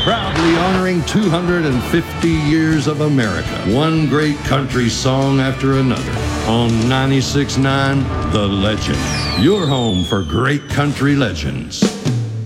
Proudly honoring 250 years of America, one great country song after another. On 96.9, The Legend, your home for great country legends.